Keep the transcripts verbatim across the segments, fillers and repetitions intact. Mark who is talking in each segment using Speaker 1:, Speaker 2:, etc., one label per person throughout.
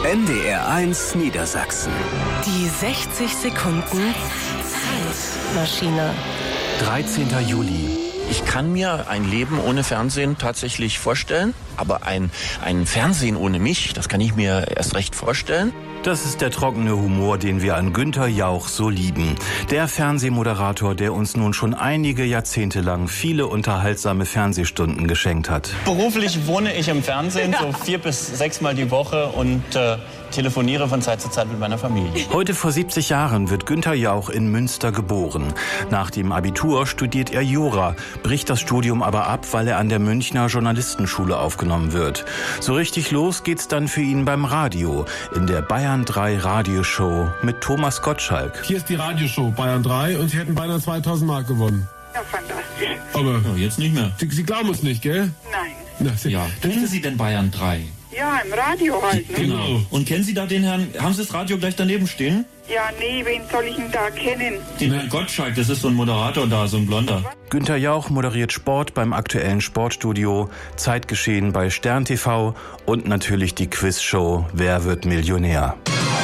Speaker 1: N D R eins Niedersachsen.
Speaker 2: Die sechzig Sekunden Zeitmaschine.
Speaker 3: dreizehnter Juli. Ich kann mir ein Leben ohne Fernsehen tatsächlich vorstellen, aber ein, ein Fernsehen ohne mich, das kann ich mir erst recht vorstellen.
Speaker 4: Das ist der trockene Humor, den wir an Günther Jauch so lieben. Der Fernsehmoderator, der uns nun schon einige Jahrzehnte lang viele unterhaltsame Fernsehstunden geschenkt hat.
Speaker 5: Beruflich wohne ich im Fernsehen, so vier bis sechs Mal die Woche und äh, telefoniere von Zeit zu Zeit mit meiner Familie.
Speaker 4: Heute vor siebzig Jahren wird Günther Jauch in Münster geboren. Nach dem Abitur studiert er Jura, bricht das Studium aber ab, weil er an der Münchner Journalistenschule aufgenommen wird. So richtig los geht's dann für ihn beim Radio, in der Bayern drei Radioshow mit Thomas Gottschalk.
Speaker 6: Hier ist die Radioshow Bayern drei und Sie hätten beinahe zweitausend Mark gewonnen.
Speaker 7: Ja, fantastisch.
Speaker 6: Aber
Speaker 5: Ja, jetzt nicht mehr.
Speaker 6: Sie, Sie glauben es nicht, gell?
Speaker 7: Nein.
Speaker 6: Na, Sie,
Speaker 5: Ja, kennen Sie denn Bayern drei?
Speaker 7: Ja, im Radio halt, ne?
Speaker 6: Genau.
Speaker 5: Und kennen Sie da den Herrn, haben Sie das Radio gleich daneben stehen?
Speaker 7: Ja, nee, wen soll ich denn da kennen?
Speaker 5: Den Herrn Gottschalk, das ist so ein Moderator da, so ein Blonder.
Speaker 4: Günther Jauch moderiert Sport beim aktuellen Sportstudio, Zeitgeschehen bei Stern T V und natürlich die Quizshow Wer wird Millionär?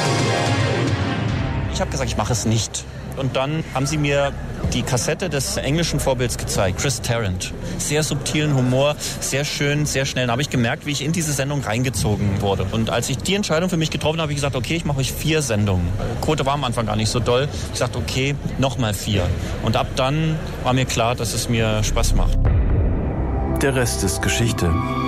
Speaker 5: Ich habe gesagt, ich mache es nicht. Und dann haben sie mir die Kassette des englischen Vorbilds gezeigt, Chris Tarrant. Sehr subtilen Humor, sehr schön, sehr schnell. Da habe ich gemerkt, wie ich in diese Sendung reingezogen wurde. Und als ich die Entscheidung für mich getroffen habe, habe ich gesagt, okay, ich mache euch vier Sendungen. Quote war am Anfang gar nicht so doll. Ich sagte, okay, nochmal vier. Und ab dann war mir klar, dass es mir Spaß macht.
Speaker 4: Der Rest ist Geschichte.